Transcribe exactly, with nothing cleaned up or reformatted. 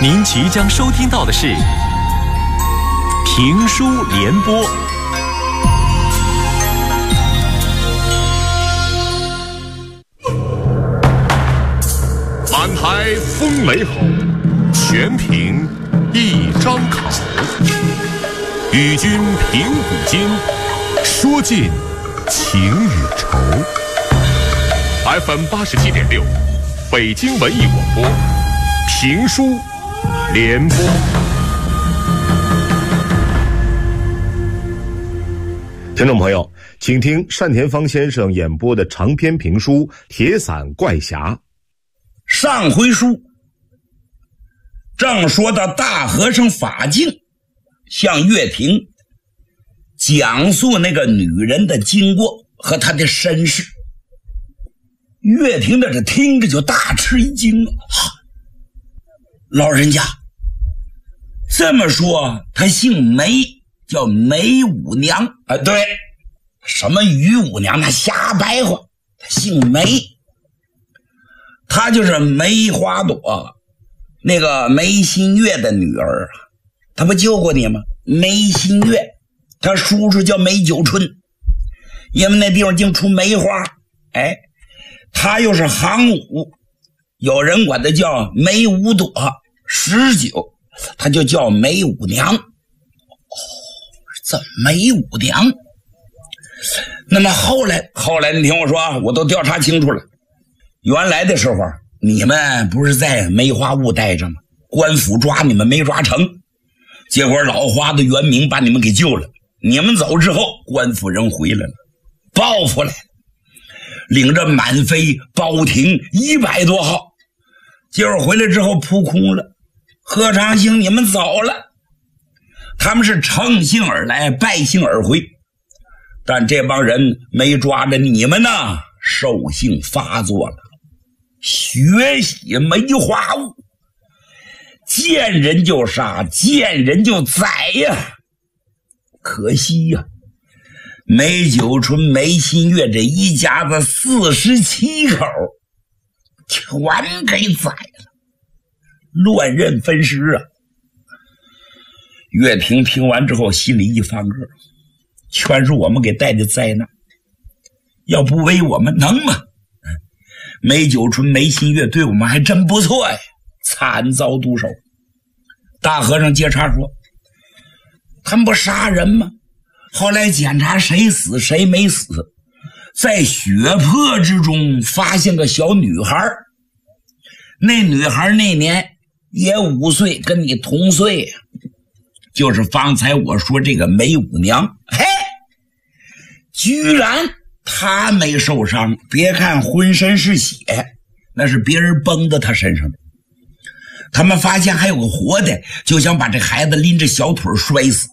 您即将收听到的是评书联播。 满台风雷吼，全凭一张口。与君评古今，说尽情与愁。F M 八十七点六，北京文艺广播，评书联播。听众朋友，请听单田芳先生演播的长篇评书《铁伞怪侠》。 上回书正说到大和尚法镜向岳霆讲述那个女人的经过和她的身世，岳霆在这听着就大吃一惊啊！老人家这么说，她姓梅，叫梅五娘啊？对，什么于五娘，她瞎白话，她姓梅。她就是梅花朵那个梅新月的女儿啊，她不救过你吗？梅新月，她叔叔叫梅九春，因为那地方净出梅花，哎，她又是行五，有人管她叫梅五朵十九，她就叫梅五娘。哦，这梅五娘。那么后来，后来你听我说啊，我都调查清楚了。原来的时候你们不是在梅花坞待着吗？官府抓你们没抓成，结果老花的袁明把你们给救了。你们走之后，官府人回来了，报复来了，领着满妃包廷一百多号，结果回来之后扑空了。贺长兴你们走了，他们是乘兴而来，败兴而回，但这帮人没抓着你们呢，兽性发作了，学习梅花坞，见人就杀，见人就宰呀！可惜呀，梅九春、梅新月这一家子四十七口全给宰了，乱刃分尸啊！岳霆听完之后心里一翻个，全是我们给带的灾难，要不为我们能吗？梅九春、梅新月对我们还真不错呀，惨遭毒手。大和尚接茬说，他们不杀人吗？后来检查谁死谁没死，在血泊之中发现个小女孩，那女孩那年也五岁，跟你同岁呀，就是方才我说这个梅五娘。嘿，居然他没受伤，别看浑身是血，那是别人崩到他身上的。他们发现还有个活的，就想把这孩子拎着小腿摔死。